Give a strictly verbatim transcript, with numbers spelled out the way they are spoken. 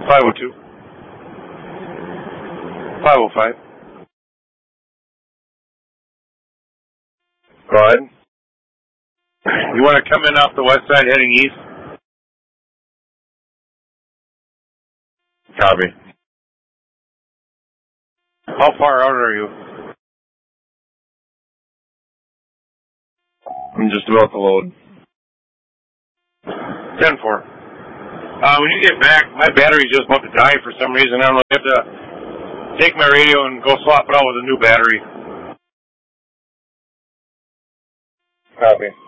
five oh two. five oh five. Go ahead. You want to come in off the west side heading east? Copy. How far out are you? I'm just about to load. ten four. Uh, when you get back, my battery's just about to die for some reason. I don't know. I have to take my radio and go swap it out with a new battery. Copy.